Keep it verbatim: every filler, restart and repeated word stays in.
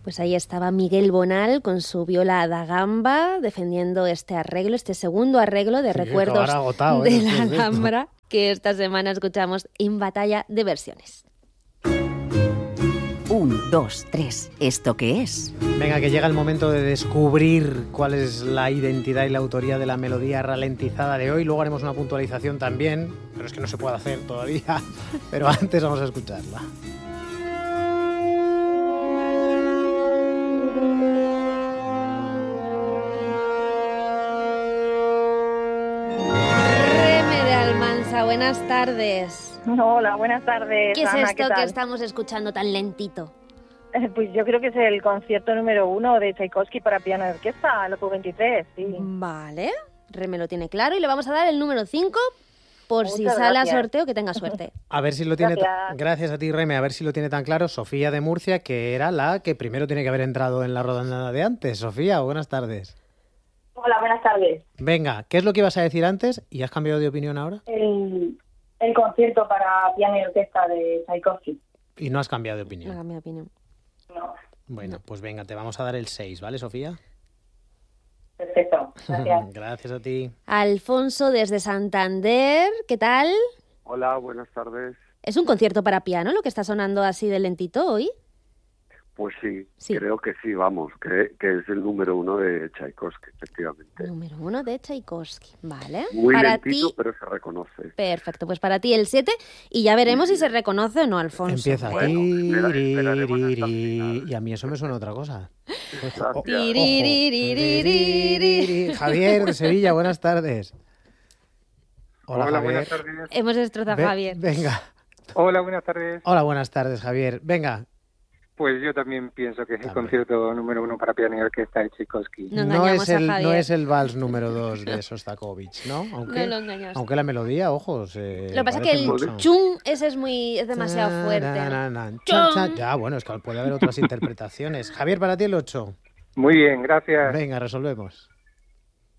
Pues ahí estaba Miguel Bonal con su viola da gamba defendiendo este arreglo, este segundo arreglo de Sí, recuerdos agotado, de ¿eh? la Después de esto. Alhambra que esta semana escuchamos en Batalla de Versiones. Un, dos, tres. ¿Esto qué es? Venga, que llega el momento de descubrir cuál es la identidad y la autoría de la melodía ralentizada de hoy. Luego haremos una puntualización también, pero es que no se puede hacer todavía. Pero antes vamos a escucharla. Reme de Almansa, buenas tardes. Hola, buenas tardes. ¿Qué es Ana, esto ¿qué que tal? estamos escuchando tan lentito? Eh, Pues yo creo que es el concierto número uno de Tchaikovsky para piano y orquesta, el opus veintitrés, sí. Vale, Reme lo tiene claro y le vamos a dar el número cinco por si Muchas sale gracias. a sorteo, que tenga suerte. A ver si lo tiene. ta- Gracias. Gracias a ti, Reme. A ver si lo tiene tan claro Sofía de Murcia, que era la que primero tiene que haber entrado en la rodada de antes. Sofía, buenas tardes. Hola, buenas tardes. Venga, ¿qué es lo que ibas a decir antes? ¿Y has cambiado de opinión ahora? El, el concierto para piano y orquesta de Tchaikovsky. Y no has cambiado de No opinión. cambia mi opinión. No, Bueno, pues venga, te vamos a dar el seis, ¿vale, Sofía? perfecto. Gracias. Gracias a ti. Alfonso desde Santander, ¿qué tal? Hola, buenas tardes. ¿Es un concierto para piano lo que está sonando así de lentito hoy? Pues sí, Sí. creo que sí, vamos, que, que es el número uno de Tchaikovsky, efectivamente. Número uno de Tchaikovsky, ¿vale? Muy para lentito, ti, pero se reconoce. perfecto, pues para ti el siete y ya veremos si se reconoce o no, Alfonso. Empieza. ¿eh? Bueno, espera- esperaremos hasta el Tiririri, final. y a mí eso me suena otra cosa. Pues, Gracias. ojo. Tiririririri. Javier de Sevilla, buenas tardes. Hola, Hola, Javier. buenas tardes. Hemos destrozado Ve- a Javier. Venga. Hola, buenas tardes. Hola, buenas tardes, Javier. Venga. Pues yo también pienso que es el También. concierto número uno para piano y orquesta de Tchaikovsky. No No engañamos es, a el, Javier. no es el vals número dos de Sostakovich, ¿no? Aunque, No lo engañamos. aunque la melodía, ojo, se Lo que pasa es que parece el mucho. chung ese es muy es demasiado fuerte. Tararanan, cha, cha. Ya, bueno, es que puede haber otras interpretaciones. Javier, para ti el ocho. Muy bien, gracias. Venga, resolvemos.